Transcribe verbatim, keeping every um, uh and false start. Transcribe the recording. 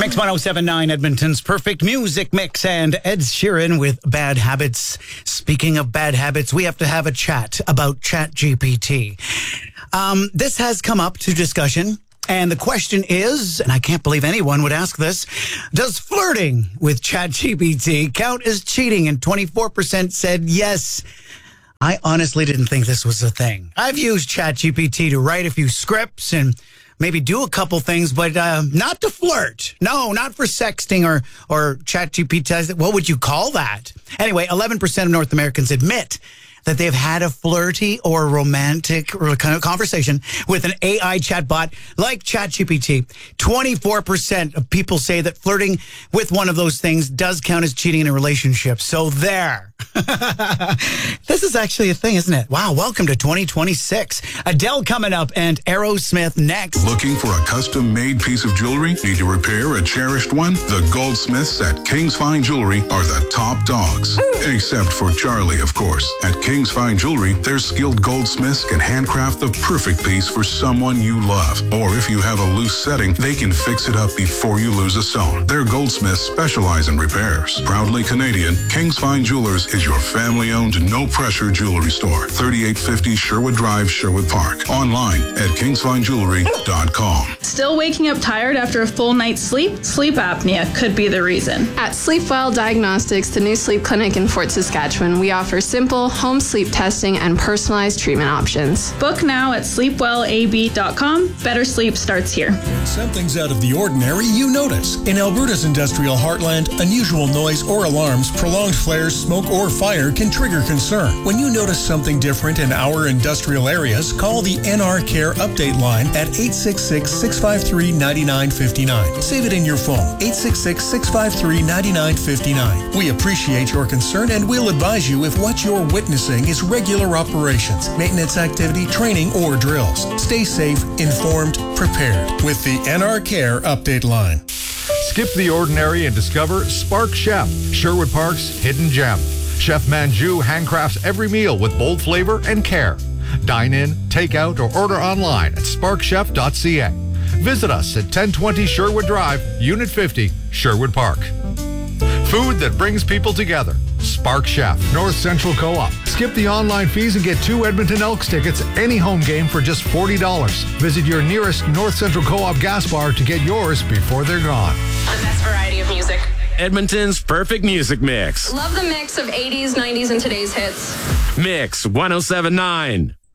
Mix one oh seven point nine, Edmonton's perfect music mix, and Ed Sheeran with Bad Habits. Speaking of bad habits, we have to have a chat about ChatGPT. Um, this has come up to discussion, and the question is, and I can't believe anyone would ask this, does flirting with ChatGPT count as cheating? And twenty-four percent said yes. I honestly didn't think this was a thing. I've used ChatGPT to write a few scripts and maybe do a couple things, but uh, not to flirt. No, not for sexting or, or ChatGPT. What would you call that? Anyway, eleven percent of North Americans admit that they've had a flirty or romantic or kind of conversation with an A I chatbot like ChatGPT. twenty-four percent of people say that flirting with one of those things does count as cheating in a relationship. So there. This is actually a thing, isn't it? Wow, welcome to twenty twenty-six. Adele coming up and Aerosmith next. Looking for a custom-made piece of jewelry? Need to repair a cherished one? The goldsmiths at King's Fine Jewelry are the top dogs. Except for Charlie, of course. At King's Fine Jewelry, their skilled goldsmiths can handcraft the perfect piece for someone you love. Or if you have a loose setting, they can fix it up before you lose a stone. Their goldsmiths specialize in repairs. Proudly Canadian, King's Fine Jewelers is your family-owned, no-pressure jewelry store. thirty-eight fifty Sherwood Drive, Sherwood Park. Online at kings fine jewelry dot com. Still waking up tired after a full night's sleep? Sleep apnea could be the reason. At Sleepwell Diagnostics, the new sleep clinic in Fort Saskatchewan, we offer simple home sleep testing and personalized treatment options. Book now at sleep well a b dot com. Better sleep starts here. Something's out of the ordinary, you notice. In Alberta's industrial heartland, unusual noise or alarms, prolonged flares, smoke, or fire can trigger concern. When you notice something different in our industrial areas, call the N R Care Update line at eight six six, six five three, nine nine five nine. Save it in your phone, eight six six, six five three, nine nine five nine. We appreciate your concern and we'll advise you if what you're witnessing is regular operations, maintenance activity, training, or drills. Stay safe, informed, prepared with the N R Care Update line. Skip the ordinary and discover Spark Chef, Sherwood Park's hidden gem. Chef Manju handcrafts every meal with bold flavor and care. Dine in, take out, or order online at spark chef dot c a. Visit us at ten twenty Sherwood Drive, Unit fifty, Sherwood Park. Food that brings people together. Spark Chef, North Central Co-op. Skip the online fees and get two Edmonton Elks tickets any home game for just forty dollars. Visit your nearest North Central Co-op gas bar to get yours before they're gone. The best variety of music. Edmonton's perfect music mix. Love the mix of eighties, nineties, and today's hits. Mix one oh seven point nine.